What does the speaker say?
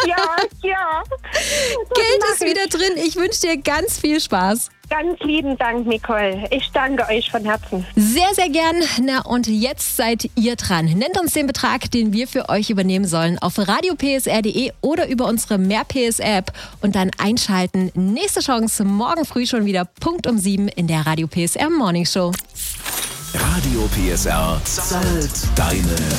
Ja. Geld ist wieder drin. Ich wünsche dir ganz viel Spaß. Ganz lieben Dank, Nicole. Ich danke euch von Herzen. Sehr, sehr gern. Na, und jetzt seid ihr dran. Nennt uns den Betrag, den wir für euch übernehmen sollen, auf radiopsr.de oder über unsere MehrPSR-App und dann einschalten. Nächste Chance morgen früh schon wieder Punkt um 7 in der Radio PSR Morning Show. Radio PSR zahlt deine